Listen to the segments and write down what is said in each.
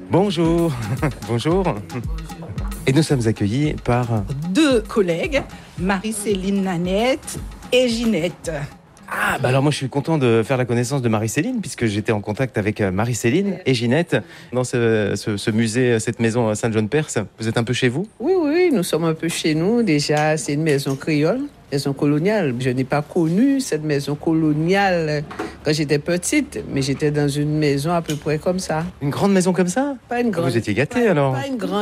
Bonjour, bonjour. Et nous sommes accueillis par... Deux collègues, Marie-Céline Nanette et Ginette. Ah, bah alors moi je suis content de faire la connaissance de Marie-Céline, puisque j'étais en contact avec Marie-Céline et Ginette dans ce musée, cette maison Saint-John-Perse. Vous êtes un peu chez vous? Oui, nous sommes un peu chez nous. Déjà, c'est une maison créole, maison coloniale. Je n'ai pas connu cette maison coloniale quand j'étais petite, mais j'étais dans une maison à peu près comme ça. Une grande maison comme ça? Pas une grande. Vous étiez gâtés alors?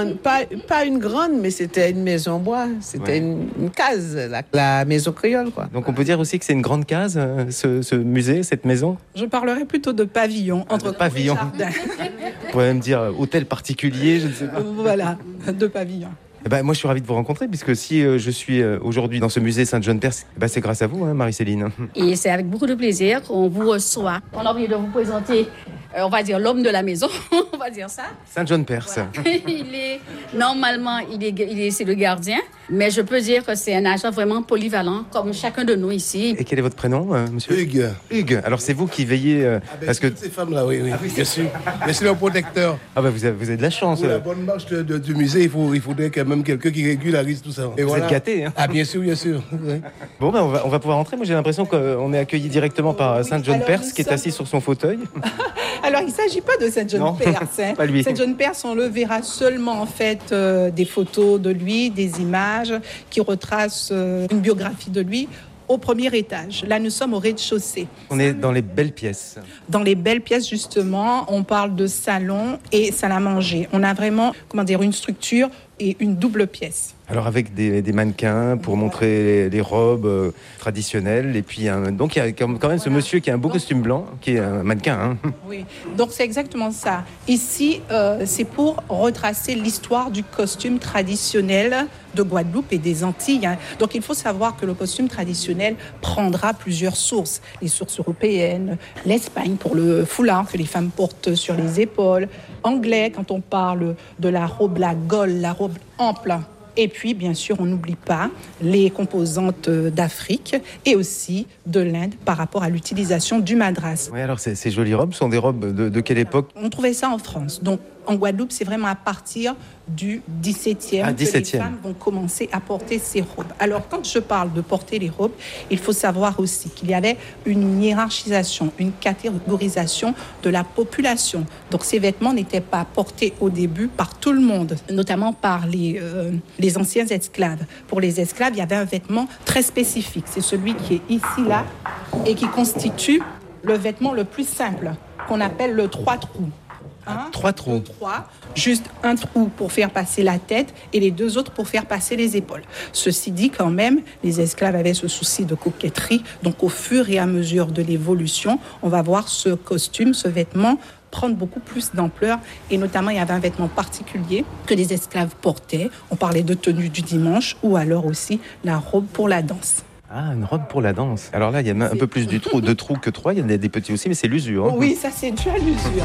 Pas une grande, mais c'était une maison en bois. C'était une case, la maison créole, quoi. Donc on peut dire aussi que c'est une grande case, ce musée, cette maison? Je parlerai plutôt de pavillon, entre pavillon. jardins. On pourrait même dire hôtel particulier, je ne sais pas. Voilà, de pavillon. Eh ben, moi, je suis ravi de vous rencontrer, puisque si je suis aujourd'hui dans ce musée Saint-John-Perse, c'est grâce à vous, hein, Marie-Céline. Et c'est avec beaucoup de plaisir qu'on vous reçoit. On a envie de vous présenter, on va dire, l'homme de la maison, on va dire ça. Saint-John-Perse. Voilà. Normalement, c'est le gardien, mais je peux dire que c'est un agent vraiment polyvalent, comme chacun de nous ici. Et quel est votre prénom, monsieur? Hugues. Hugues. Alors, c'est vous qui veillez... parce que... Ces femmes-là, oui, bien sûr. Mais c'est leur protecteur. Ah bah vous avez de la chance. Pour la bonne marche du musée, il faudrait quand même quelqu'un qui régularise tout ça. Et vous êtes gâtés, hein? Ah, bien sûr, bien sûr. Oui. Bon, ben on va pouvoir entrer. Moi, j'ai l'impression qu'on est accueilli directement par Saint-John-Perse, qui est assis sur son fauteuil. Alors, il ne s'agit pas de Saint-John-Perse. Pas lui. Saint-John-Perse, on le verra seulement, en fait, des photos de lui, des images qui retracent une biographie de lui au premier étage. Là, nous sommes au rez-de-chaussée. On est dans les belles pièces. Dans les belles pièces, justement, on parle de salon et salle à manger. On a vraiment, une structure et une double pièce. Alors avec des mannequins pour montrer les robes traditionnelles. Et puis donc il y a quand même ce monsieur qui a un beau costume blanc, qui est un mannequin. Hein. Oui, donc c'est exactement ça. Ici, c'est pour retracer l'histoire du costume traditionnel de Guadeloupe et des Antilles. Hein. Donc il faut savoir que le costume traditionnel prendra plusieurs sources. Les sources européennes, l'Espagne pour le foulard que les femmes portent sur les épaules, anglais quand on parle de la robe, la gaule, la robe ample. Et puis, bien sûr, on n'oublie pas les composantes d'Afrique et aussi de l'Inde par rapport à l'utilisation du madras. Oui, alors ces jolies robes sont des robes de quelle époque? On trouvait ça en France. Donc, en Guadeloupe, c'est vraiment à partir du 17e que les femmes vont commencer à porter ces robes. Alors, quand je parle de porter les robes, il faut savoir aussi qu'il y avait une hiérarchisation, une catégorisation de la population. Donc, ces vêtements n'étaient pas portés au début par tout le monde, notamment par les anciens esclaves. Pour les esclaves, il y avait un vêtement très spécifique. C'est celui qui est ici, là, et qui constitue le vêtement le plus simple, qu'on appelle le 3 trous. Trois trous. Juste un trou pour faire passer la tête et les deux autres pour faire passer les épaules. Ceci dit, quand même, les esclaves avaient ce souci de coquetterie. Donc, au fur et à mesure de l'évolution, on va voir ce costume, ce vêtement prendre beaucoup plus d'ampleur. Et notamment, il y avait un vêtement particulier que les esclaves portaient. On parlait de tenue du dimanche ou alors aussi la robe pour la danse. Ah, une robe pour la danse. Alors là, il y a un peu plus de trous que 3. Il y en a des petits aussi, mais c'est l'usure. Hein. Oui, ça, c'est dû à l'usure.